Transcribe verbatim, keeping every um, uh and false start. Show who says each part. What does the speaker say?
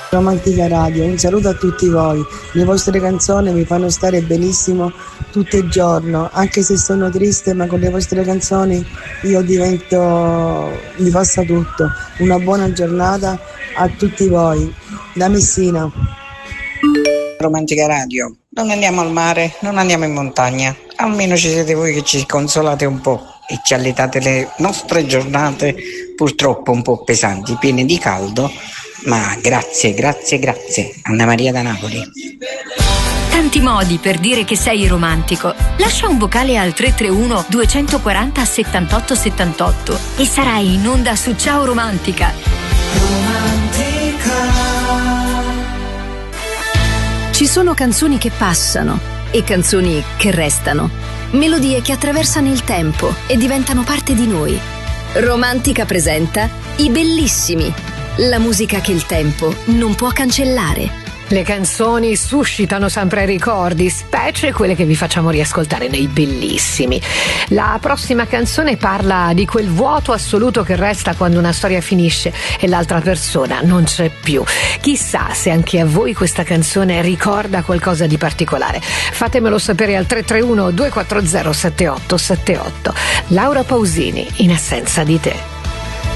Speaker 1: Romantica Radio, un saluto a tutti voi. Le vostre canzoni mi fanno stare benissimo tutto il giorno, anche se sono triste, ma con le vostre canzoni io divento, mi passa tutto. Una buona giornata a tutti voi. Da Messina.
Speaker 2: Romantica Radio, non andiamo al mare, non andiamo in montagna, almeno ci siete voi che ci consolate un po' e ci alletate le nostre giornate purtroppo un po' pesanti, piene di caldo, ma grazie, grazie, grazie. Anna Maria da Napoli.
Speaker 3: Tanti modi per dire che sei romantico. Lascia un vocale al tre tre uno due quattro zero settantotto settantotto e sarai in onda su Ciao Romantica.
Speaker 4: Romantica. Ci sono canzoni che passano e canzoni che restano. Melodie che attraversano il tempo e diventano parte di noi. Romantica presenta I Bellissimi. La musica che il tempo non può cancellare.
Speaker 5: Le canzoni suscitano sempre ricordi, specie quelle che vi facciamo riascoltare nei Bellissimi. La prossima canzone parla di quel vuoto assoluto che resta quando una storia finisce e l'altra persona non c'è più. Chissà se anche a voi questa canzone ricorda qualcosa di particolare. Fatemelo sapere al tre tre uno due quattro zero sette otto sette otto. Laura Pausini, In assenza di te.